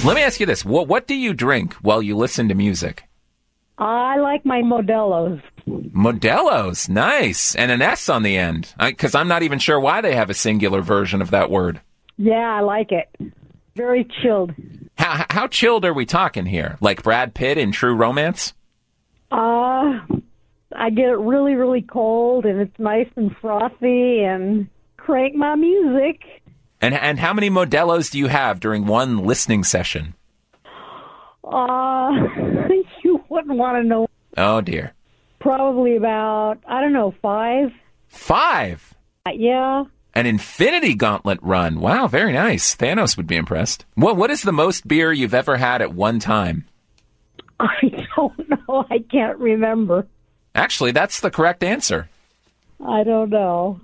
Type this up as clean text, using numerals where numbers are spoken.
Let me ask you this. What do you drink while you listen to music? I like my Modelo's. Modelo's. Nice. And an S on the end. Because I'm not even sure why they have a singular version of that word. Yeah, I like it. Very chilled. How chilled are we talking here? Like Brad Pitt in True Romance? I get it really, really cold, and it's nice and frothy, and crank my music. And how many Modelo's do you have during one listening session? You wouldn't want to know. Oh, dear. Probably about, 5. 5? Yeah. An Infinity Gauntlet run. Wow, very nice. Thanos would be impressed. What is the most beer you've ever had at one time? I don't know. I can't remember. Actually, that's the correct answer. I don't know.